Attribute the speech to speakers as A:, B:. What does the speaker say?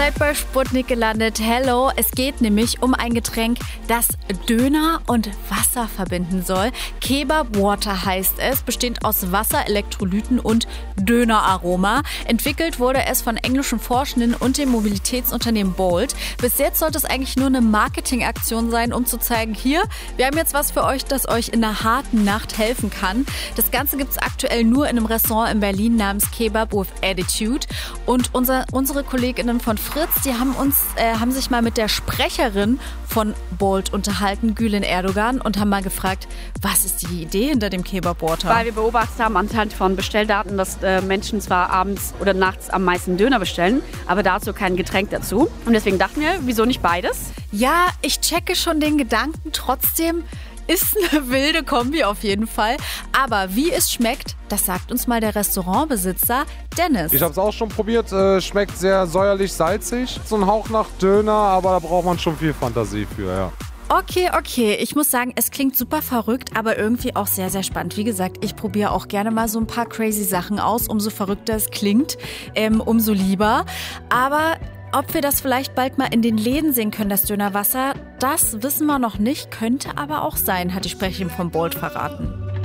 A: seid bei Sputnik gelandet. Hello, es geht nämlich um ein Getränk, das Döner und Wasser verbinden soll. Kebab Water heißt es, bestehend aus Wasser, Elektrolyten und Döneraroma. Entwickelt wurde es von englischen Forschenden und dem Mobilitätsunternehmen Bolt. Bis jetzt sollte es eigentlich nur eine Marketingaktion sein, um zu zeigen, hier, wir haben jetzt was für euch, das euch in einer harten Nacht helfen kann. Das Ganze gibt es aktuell nur in einem Restaurant in Berlin namens Kebab with Attitude. Und unsere Kolleginnen von Fritz, die haben sich mal mit der Sprecherin von Bolt unterhalten, Gülen Erdogan, und haben mal gefragt, was ist die Idee hinter dem Kebab Water?
B: Weil wir beobachtet haben anhand von Bestelldaten, dass Menschen zwar abends oder nachts am meisten Döner bestellen, aber dazu kein Getränk dazu. Und deswegen dachten wir, wieso nicht beides?
A: Ja, ich checke schon den Gedanken, trotzdem ist eine wilde Kombi auf jeden Fall. Aber wie es schmeckt, das sagt uns mal der Restaurantbesitzer Dennis.
C: Ich habe es auch schon probiert, schmeckt sehr säuerlich-salzig. So ein Hauch nach Döner, aber da braucht man schon viel Fantasie für, ja.
A: Okay. Ich muss sagen, es klingt super verrückt, aber irgendwie auch sehr, sehr spannend. Wie gesagt, ich probiere auch gerne mal so ein paar crazy Sachen aus. Umso verrückter es klingt, umso lieber. Aber ob wir das vielleicht bald mal in den Läden sehen können, das Dönerwasser, das wissen wir noch nicht. Könnte aber auch sein, hat die Sprecherin von Bolt verraten.